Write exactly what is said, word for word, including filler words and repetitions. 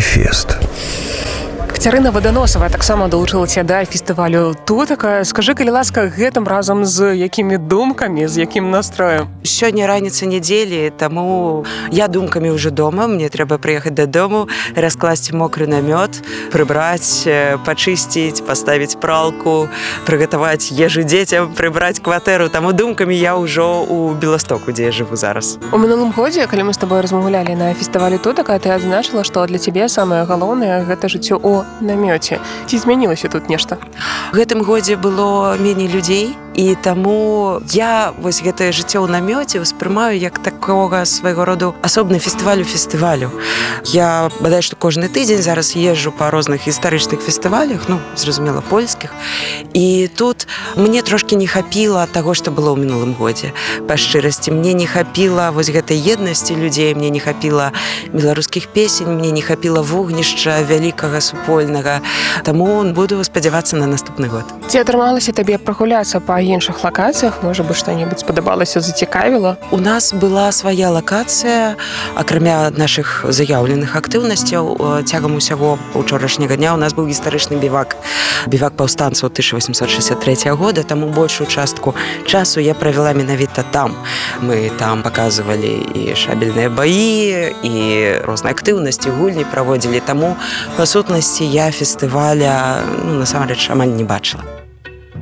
фест. Кацярына Ваданосава таксама далучылася да фестывалю «Тутака». Скажы, калі ласка, гэтым разам з якімі думкамі, з якім настроем? Сёння раніца нядзелі, таму я думкамі ўжо дома. Мне трэба прыехаць дадому, раскласці мокры намёт, прыбраць, пачысціць, паставіць пралку, прыгатаваць ежу дзецям, прыбраць кватэру. Таму думкамі я ўжо ў Беластоку, дзе я жыву зараз. У мінулым годзе, калі мы з табой размаўлялі на фестывалі «Тутака», ты адзначыла, што для цябе самае галоўнае гэта жыццё ў намёце. Ці змянілася тут нешта? Гэтым годзе было меней людзей, і таму я вось гэтае жыццё ў намёце ўспрымаю як такога свайго роду асобны фестываль у фестывалю. Я бадай што кожны тыдзень зараз езджу па розных гістарычных фестывалях, ну, зразумела, польскіх, і тут мне трошкі не хапіла таго, што было ў мінулым годзе. Па шчырасці, мне не хапіла вось гэтай еднасці людзей, мне не хапіла беларускіх песень, мне не хапіла вогнішча вялікага супольнага. Таму буду спадзявацца на наступны год. Ці атрымалася табе прагуляцца па іншых лакацыях? Можа быць, што-небудзь спадабалася, зацікавіла? У нас была свая лакацыя, акрамя нашых заяўленых актыўнасцяў. Цягам усяго учорашняга дня у нас быў гістарычны бівак. Бівак паўстанцаў тысяча восемьсот шестьдесят третьего года, таму большую частку часу я правяла менавіта там. Мы там паказвалі і шабельныя баі, і розныя актыўнасці, гульні праводзілі. Таму, па сутнасці, я фестываля, ну, насамрэч, амаль не бачыла.